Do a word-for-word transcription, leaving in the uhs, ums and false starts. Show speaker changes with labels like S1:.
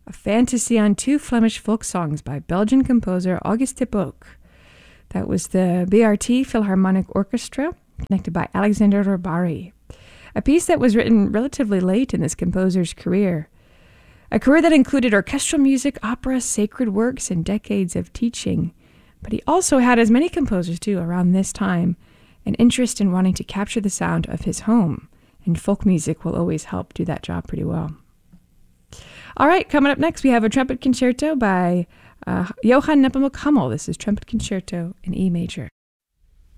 S1: a fantasy on two Flemish folk songs by Belgian composer Auguste Bock. That was the B R T Philharmonic Orchestra, conducted by Alexander Rybary. A piece that was written relatively late in this composer's career. A career that included orchestral music, opera, sacred works, and decades of teaching. But he also had, as many composers do around this time, an interest in wanting to capture the sound of his home. And folk music will always help do that job pretty well. All right, coming up next, we have a trumpet concerto by uh, Johann Nepomuk Hummel. This is Trumpet Concerto in E major.